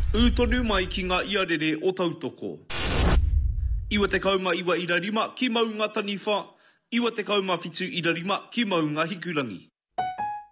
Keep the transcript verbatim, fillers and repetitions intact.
Utonu mai ki ngā iarere o tautoko. Iwa te kauma iwa ira rima ki maunga taniwha. Iwa te kauma fitu ira rima ki maunga hikurangi.